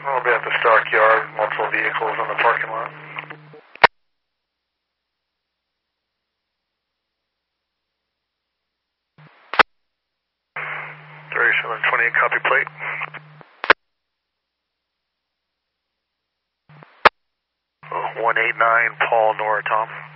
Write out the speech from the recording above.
We'll be at the stockyard, multiple vehicles in the parking lot. 3728, copy plate. 189, Paul Nora, Tom.